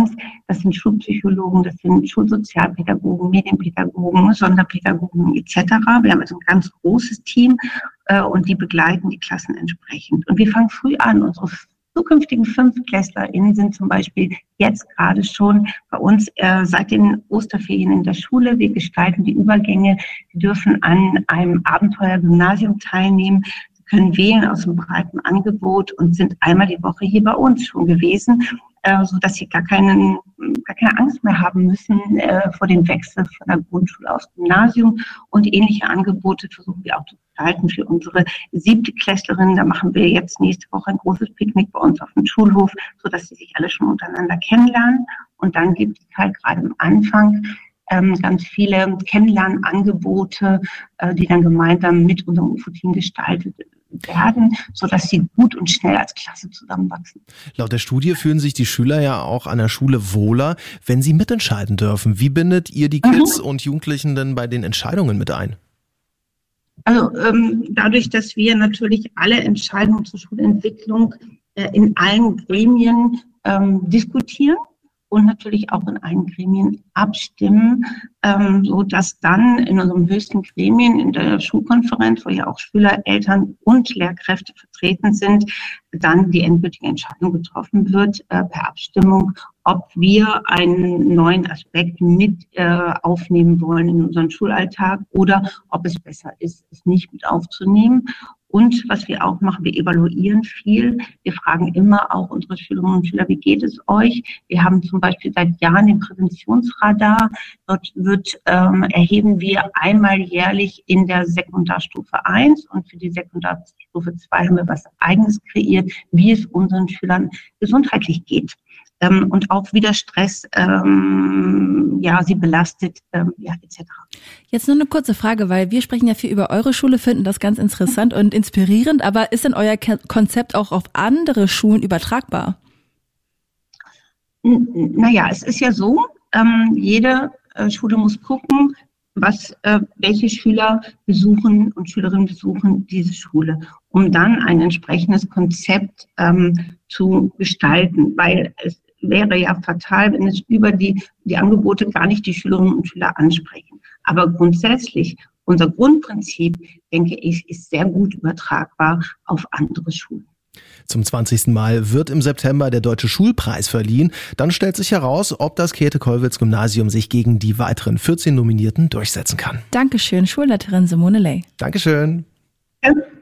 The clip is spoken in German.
Resonanz. Das sind Schulpsychologen, das sind Schulsozialpädagogen, Medienpädagogen, Sonderpädagogen etc. Wir haben also ein ganz großes Team und die begleiten die Klassen entsprechend. Und wir fangen früh an. Unsere zukünftigen 5-KlässlerInnen sind zum Beispiel jetzt gerade schon bei uns seit den Osterferien in der Schule. Wir gestalten die Übergänge. Sie dürfen an einem Abenteuer-Gymnasium teilnehmen. Sie können wählen aus einem breiten Angebot und sind einmal die Woche hier bei uns schon gewesen, sodass sie gar keine Angst mehr haben müssen vor dem Wechsel von der Grundschule aufs Gymnasium. Und ähnliche Angebote versuchen wir auch zu gestalten für unsere 7-Klässlerinnen. Da machen wir jetzt nächste Woche ein großes Picknick bei uns auf dem Schulhof, sodass sie sich alle schon untereinander kennenlernen. Und dann gibt es halt gerade am Anfang ganz viele Kennenlernangebote, die dann gemeinsam mit unserem UFO-Team gestaltet werden, sodass sie gut und schnell als Klasse zusammenwachsen. Laut der Studie fühlen sich die Schüler ja auch an der Schule wohler, wenn sie mitentscheiden dürfen. Wie bindet ihr die Kids und Jugendlichen denn bei den Entscheidungen mit ein? Also dadurch, dass wir natürlich alle Entscheidungen zur Schulentwicklung in allen Gremien diskutieren und natürlich auch in allen Gremien abstimmen, so dass dann in unserem höchsten Gremien, in der Schulkonferenz, wo ja auch Schüler, Eltern und Lehrkräfte vertreten sind, dann die endgültige Entscheidung getroffen wird per Abstimmung, ob wir einen neuen Aspekt mit aufnehmen wollen in unseren Schulalltag oder ob es besser ist, es nicht mit aufzunehmen. Und was wir auch machen, wir evaluieren viel. Wir fragen immer auch unsere Schülerinnen und Schüler, wie geht es euch? Wir haben zum Beispiel seit Jahren den Präventionsradar. Dort erheben wir einmal jährlich in der Sekundarstufe 1 und für die Sekundarstufe 2 haben wir was Eigenes kreiert, wie es unseren Schülern gesundheitlich geht. Und auch wieder Stress, sie belastet, etc. Jetzt nur eine kurze Frage, weil wir sprechen ja viel über eure Schule, finden das ganz interessant und inspirierend, aber ist denn euer Konzept auch auf andere Schulen übertragbar? Naja, es ist ja so, jede Schule muss gucken, welche Schüler besuchen und Schülerinnen besuchen diese Schule, um dann ein entsprechendes Konzept zu gestalten, weil es wäre ja fatal, wenn es über die Angebote gar nicht die Schülerinnen und Schüler ansprechen. Aber grundsätzlich, unser Grundprinzip, denke ich, ist sehr gut übertragbar auf andere Schulen. Zum 20. Mal wird im September der Deutsche Schulpreis verliehen. Dann stellt sich heraus, ob das Käthe-Kollwitz-Gymnasium sich gegen die weiteren 14 Nominierten durchsetzen kann. Dankeschön, Schulleiterin Simone Ley. Dankeschön. Ja.